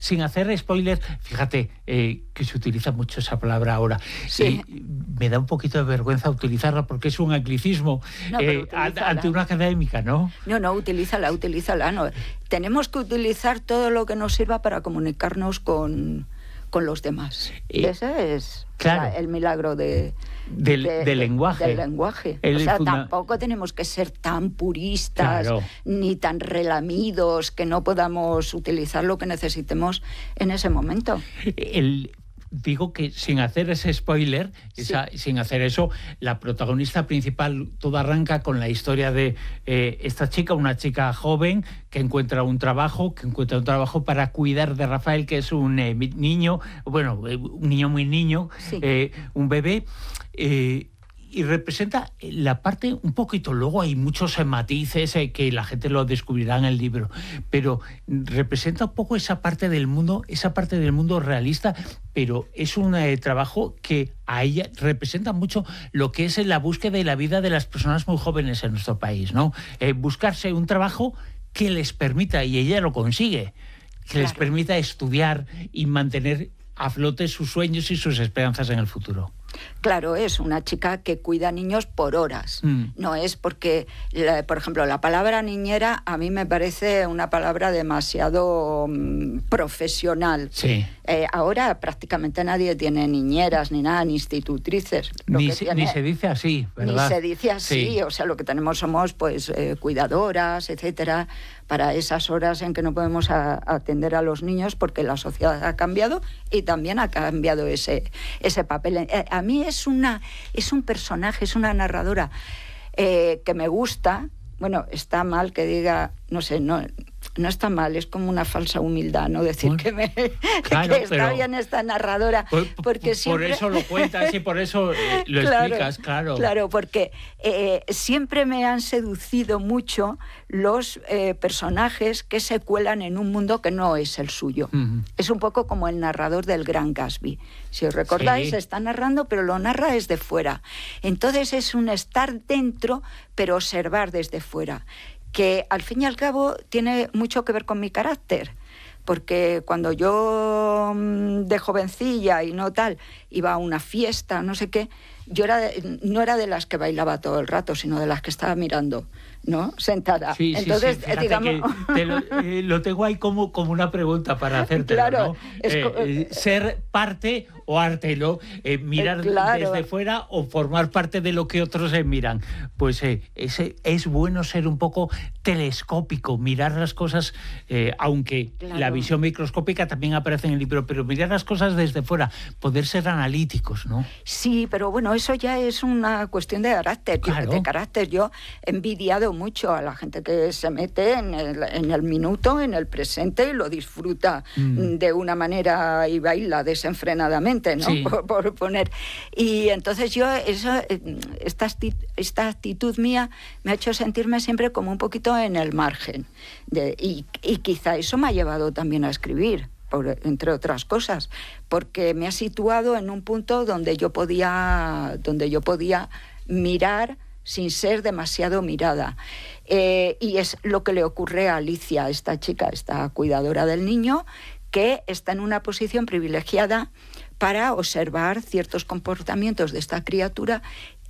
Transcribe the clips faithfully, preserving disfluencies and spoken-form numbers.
sin hacer spoilers, fíjate eh, que se utiliza mucho esa palabra ahora. Sí. Eh, me da un poquito de vergüenza utilizarla porque es un anglicismo no, eh, ante una académica, ¿no? No, no, utilízala, utilízala. No. Tenemos que utilizar todo lo que nos sirva para comunicarnos con, con los demás. Eh, Ese es claro, la, el milagro de, del, de, del lenguaje. Del lenguaje. El o sea, funda... tampoco tenemos que ser tan puristas, claro, ni tan relamidos que no podamos utilizar lo que necesitemos en ese momento. El... Digo que sin hacer ese spoiler, sí. esa, sin hacer eso, la protagonista principal, todo arranca con la historia de eh, esta chica, una chica joven que encuentra un trabajo, que encuentra un trabajo para cuidar de Rafael, que es un eh, niño, bueno, un niño muy niño, sí. eh, un bebé, eh, y representa la parte un poquito, luego hay muchos matices eh, que la gente lo descubrirá en el libro, pero representa un poco esa parte del mundo, esa parte del mundo realista, pero es un eh, trabajo que a ella representa mucho lo que es la búsqueda y la vida de las personas muy jóvenes en nuestro país, ¿no? Eh, buscarse un trabajo que les permita, y ella lo consigue, que claro. les permita estudiar y mantener a flote sus sueños y sus esperanzas en el futuro. Claro, es una chica que cuida niños por horas. Mm. No es porque, la, por ejemplo, la palabra niñera a mí me parece una palabra demasiado um, profesional. Sí. Eh, ahora prácticamente nadie tiene niñeras ni nada, ni institutrices. Lo ni, que se, tiene, ni se dice así, ¿verdad? Ni se dice así. Sí. O sea, lo que tenemos somos pues eh, cuidadoras, etcétera, para esas horas en que no podemos a, atender a los niños porque la sociedad ha cambiado y también ha cambiado ese, ese papel. Eh, a mí es una es un personaje, es una narradora eh, que me gusta. Bueno, está mal que diga, no sé, no, no está mal, es como una falsa humildad, ¿no? Decir bueno, que, me, claro, que está bien esta narradora, por, porque siempre... Por eso lo cuentas y por eso eh, lo claro, explicas, claro. Claro, porque eh, siempre me han seducido mucho los eh, personajes que se cuelan en un mundo que no es el suyo. Uh-huh. Es un poco como el narrador del Gran Gatsby. Si os recordáis, sí. está narrando, pero lo narra desde fuera. Entonces es un estar dentro, pero observar desde fuera, que al fin y al cabo tiene mucho que ver con mi carácter, porque cuando yo de jovencilla y no tal, iba a una fiesta, no sé qué, yo era de, no era de las que bailaba todo el rato, sino de las que estaba mirando, ¿no? Sentada. Sí, Entonces, sí, sí. digamos... Que te lo, eh, lo tengo ahí como, como una pregunta para hacerte, claro, ¿no? Es eh, co- eh, ser parte o ártelo, eh, mirar claro. desde fuera o formar parte de lo que otros eh, miran. Pues eh, ese, es bueno ser un poco telescópico, mirar las cosas, eh, aunque claro. la visión microscópica también aparece en el libro, pero mirar las cosas desde fuera, poder ser analíticos, ¿no? Sí, pero bueno, eso ya es una cuestión de carácter. Claro. Yo, de carácter. Yo he envidiado mucho a la gente que se mete en el, en el minuto, en el presente, y lo disfruta mm. de una manera y baila desenfrenadamente, ¿no? Sí. Por, por poner. Y entonces yo, eso, esta, esta actitud mía me ha hecho sentirme siempre como un poquito en el margen. De, y, y quizá eso me ha llevado también a escribir. Por, entre otras cosas, porque me ha situado en un punto donde yo podía, donde yo podía mirar sin ser demasiado mirada. Eh, y es lo que le ocurre a Alicia, esta chica, esta cuidadora del niño, que está en una posición privilegiada para observar ciertos comportamientos de esta criatura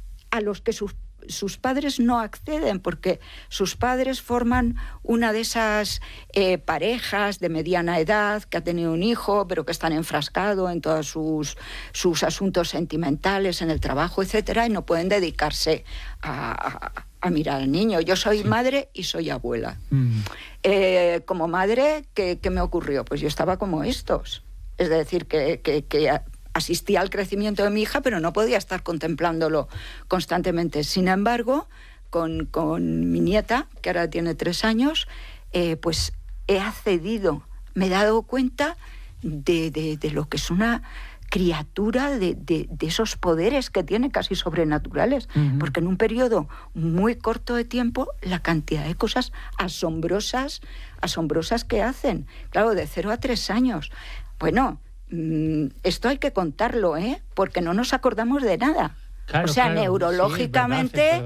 a los que sus sus padres no acceden, porque sus padres forman una de esas eh, parejas de mediana edad que ha tenido un hijo, pero que están enfrascados en todos sus, sus asuntos sentimentales, en el trabajo, etcétera, y no pueden dedicarse a, a, a mirar al niño. Yo soy sí. madre y soy abuela. Mm. Eh, como madre, ¿qué, ¿qué me ocurrió? Pues yo estaba como estos. Es decir, que... que, que asistía al crecimiento de mi hija, pero no podía estar contemplándolo constantemente. Sin embargo, con, con mi nieta, que ahora tiene tres años, eh, pues he accedido, me he dado cuenta de, de, de lo que es una criatura, de, de, de esos poderes que tiene casi sobrenaturales, uh-huh. porque en un periodo muy corto de tiempo, la cantidad de cosas asombrosas, asombrosas que hacen. Claro, de cero a tres años. Bueno... esto hay que contarlo, ¿eh? Porque no nos acordamos de nada. Claro, o sea, claro, neurológicamente, sí, es verdad, es verdad.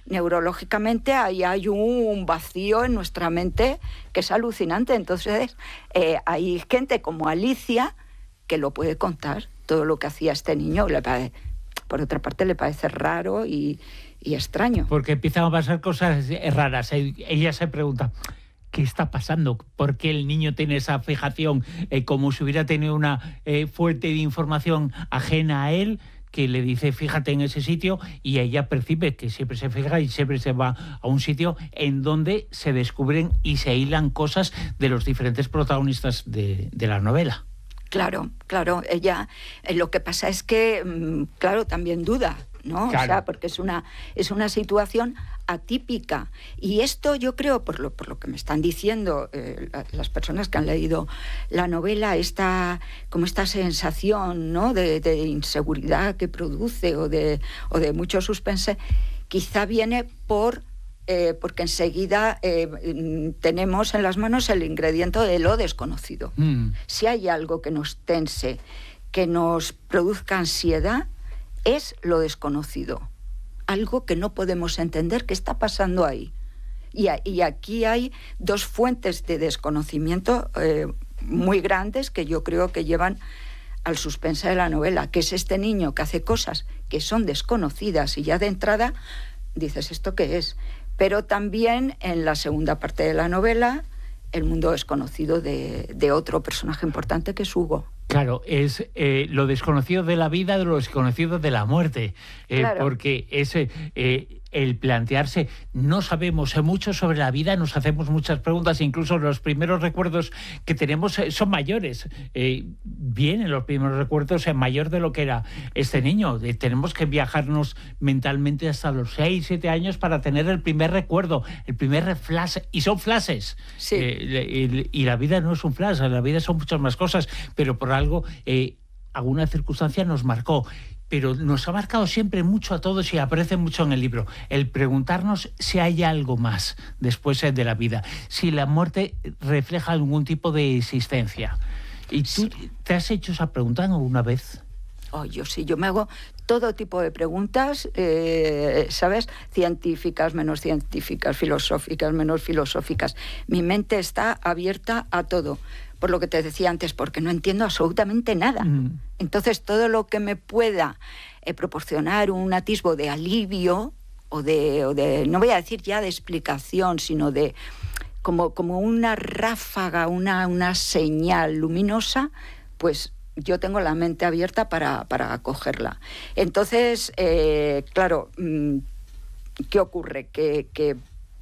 neurológicamente ahí hay un vacío en nuestra mente que es alucinante. Entonces eh, hay gente como Alicia que lo puede contar, todo lo que hacía este niño. Le parece, por otra parte le parece raro y, y extraño. Porque empiezan a pasar cosas raras. Ella se pregunta, ¿qué está pasando? ¿Por qué el niño tiene esa fijación? Eh, como si hubiera tenido una eh, fuente de información ajena a él, que le dice fíjate en ese sitio, y ella percibe que siempre se fija y siempre se va a un sitio en donde se descubren y se hilan cosas de los diferentes protagonistas de, de la novela. Claro, claro, ella, eh, lo que pasa es que, claro, también duda, ¿no? Claro. O sea, porque es una, es una situación atípica. Y esto yo creo, por lo, por lo que me están diciendo eh, las personas que han leído la novela, esta, como esta sensación, ¿no?, de, de inseguridad que produce o de, o de mucho suspense, quizá viene por... Eh, porque enseguida eh, tenemos en las manos el ingrediente de lo desconocido. Mm. Si hay algo que nos tense, que nos produzca ansiedad, es lo desconocido. Algo que no podemos entender que está pasando ahí. Y, a, y aquí hay dos fuentes de desconocimiento eh, muy grandes que yo creo que llevan al suspense de la novela, que es este niño que hace cosas que son desconocidas y ya de entrada dices, ¿esto qué es? Pero también en la segunda parte de la novela, el mundo desconocido de, de otro personaje importante que es Hugo. Claro, es eh, lo desconocido de la vida, de lo desconocido de la muerte, eh, claro. Porque es eh, el plantearse, no sabemos mucho sobre la vida, nos hacemos muchas preguntas, incluso los primeros recuerdos que tenemos son mayores, eh, vienen los primeros recuerdos en mayor de lo que era este niño, eh, tenemos que viajarnos mentalmente hasta los seis, siete años para tener el primer recuerdo, el primer flash, y son flashes, sí. eh, y la vida no es un flash, la vida son muchas más cosas, pero por algo, eh, alguna circunstancia nos marcó, pero nos ha marcado siempre mucho a todos y aparece mucho en el libro, el preguntarnos si hay algo más después de la vida, si la muerte refleja algún tipo de existencia. ¿Y tú sí. te has hecho esa pregunta alguna vez? Oh, yo sí, yo me hago todo tipo de preguntas, eh, ¿sabes? Científicas, menos científicas, filosóficas, menos filosóficas. Mi mente está abierta a todo. Por lo que te decía antes, porque no entiendo absolutamente nada. Mm. Entonces, todo lo que me pueda eh, proporcionar un atisbo de alivio o de, o de, no voy a decir ya de explicación, sino de como, como una ráfaga, una, una señal luminosa, pues yo tengo la mente abierta para, para acogerla. Entonces, eh, claro, ¿qué ocurre? Que, que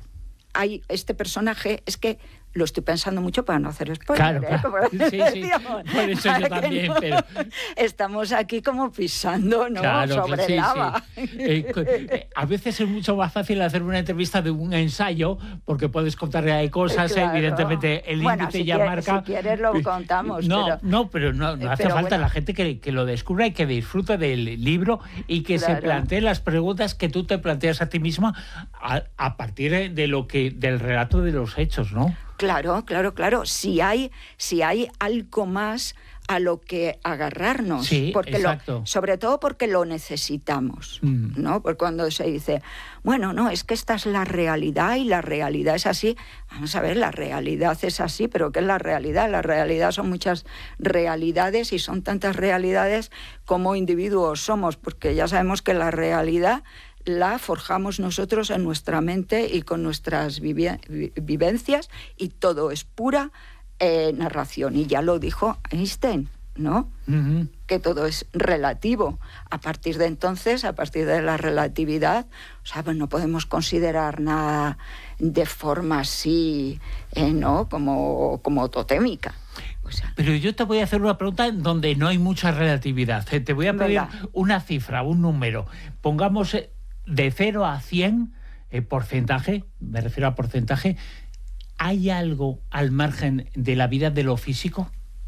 hay este personaje, es que lo estoy pensando mucho para no hacer spoiler. Claro, claro. ¿eh? Sí, sí. Por eso yo también, no, pero... Estamos aquí como pisando, ¿no? Claro, sobre sí, lava. Sí. Eh, a veces es mucho más fácil hacer una entrevista de un ensayo, porque puedes contarle ahí cosas, claro. Evidentemente el bueno, índice si ya quiere, marca... Si quieres lo contamos. No, pero... no, pero no, no hace pero falta bueno. La gente que, que lo descubra y que disfrute del libro y que claro. se plantee las preguntas que tú te planteas a ti misma a, a partir de lo que del relato de los hechos, ¿no? Claro, claro, claro. Si hay, si hay algo más a lo que agarrarnos, sí, porque exacto. Lo, sobre todo porque lo necesitamos, mm. ¿no? Porque cuando se dice, bueno, no, es que esta es la realidad y la realidad es así. Vamos a ver, la realidad es así, pero ¿qué es la realidad? La realidad son muchas realidades y son tantas realidades como individuos somos, porque ya sabemos que la realidad la forjamos nosotros en nuestra mente y con nuestras vivi- vivencias y todo es pura eh, narración. Y ya lo dijo Einstein, ¿no? Uh-huh. Que todo es relativo. A partir de entonces, a partir de la relatividad, o sea, pues no podemos considerar nada de forma así, eh, ¿no? Como, como totémica. O sea, pero yo te voy a hacer una pregunta en donde no hay mucha relatividad. Te voy a pedir ¿verdad? Una cifra, un número. Pongamos de cero a cien, eh, porcentaje, me refiero a porcentaje, ¿hay algo al margen de la vida de lo físico?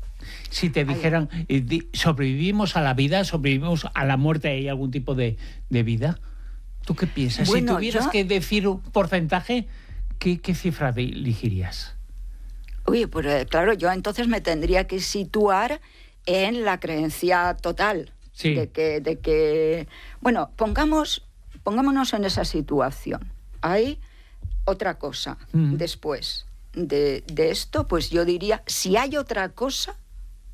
Si te dijeran, eh, sobrevivimos a la vida, sobrevivimos a la muerte, ¿hay algún tipo de, de vida? ¿Tú qué piensas? Bueno, si tuvieras yo... que decir un porcentaje, ¿qué, qué cifra elegirías? Uy, pues claro, yo entonces me tendría que situar en la creencia total. Sí. De que, de que, bueno, pongamos... Pongámonos en esa situación. hay otra cosa mm. después de, de esto, pues yo diría, si hay otra cosa,